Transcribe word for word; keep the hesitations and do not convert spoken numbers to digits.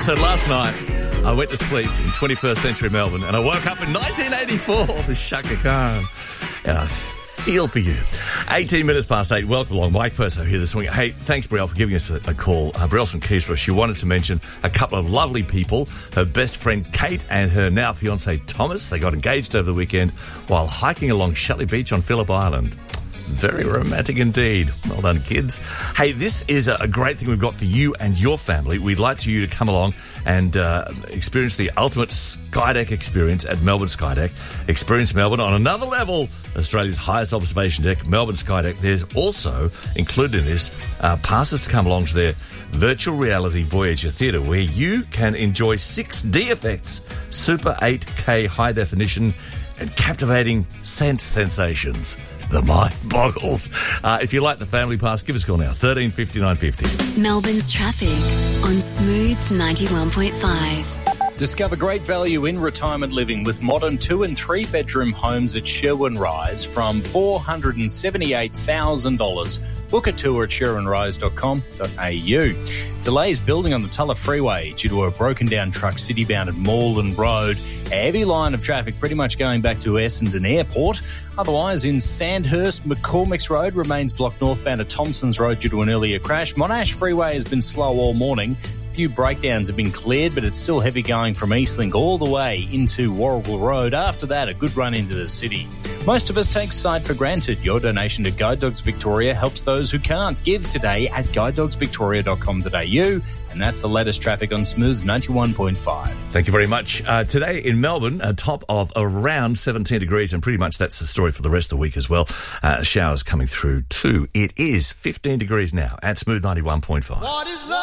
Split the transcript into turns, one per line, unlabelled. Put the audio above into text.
So last night, I went to sleep in twenty-first century Melbourne and I woke up in nineteen eighty-four with Shaka Khan. And I feel for you. eighteen minutes past eight. Welcome along. Mike Purso here this morning. Hey, thanks, Brielle, for giving us a, a call. Uh, Brielle's from Keysborough. She wanted to mention a couple of lovely people. Her best friend, Kate, and her now fiancé, Thomas. They got engaged over the weekend while hiking along Shelly Beach on Phillip Island. Very romantic indeed. Well done, kids. Hey, this is a great thing we've got for you and your family. We'd like to you to come along and uh, experience the ultimate Skydeck experience at Melbourne Skydeck. Experience Melbourne on another level. Australia's highest observation deck, Melbourne Skydeck. There's also included in this uh, passes to come along to their virtual reality Voyager Theatre, where you can enjoy six D effects, super eight K high definition, and captivating sense sensations. The mind boggles. Uh, if you like the family pass, give us a call now. thirteen fifty-nine fifty.
Melbourne's traffic on Smooth ninety-one point five.
Discover great value in retirement living with modern two and three bedroom homes at Sherwin Rise from four hundred seventy-eight thousand dollars. Book a tour at sherwin rise dot com dot a u. Delays building on the Tulla Freeway due to a broken down truck city-bound at Moreland Road. A heavy line of traffic pretty much going back to Essendon Airport. Otherwise, in Sandhurst, McCormick's Road remains blocked northbound at Thompson's Road due to an earlier crash. Monash Freeway has been slow all morning. A few breakdowns have been cleared, but it's still heavy going from Eastlink all the way into Warrigal Road. After that, a good run into the city. Most of us take sight for granted. Your donation to Guide Dogs Victoria helps those who can't. Give today at guide dogs victoria dot com dot a u. And that's the latest traffic on Smooth ninety-one point five.
Thank you very much. Uh, today in Melbourne, a top of around seventeen degrees, and pretty much that's the story for the rest of the week as well. Uh, showers coming through too. It is fifteen degrees now at Smooth ninety-one point five. What is love?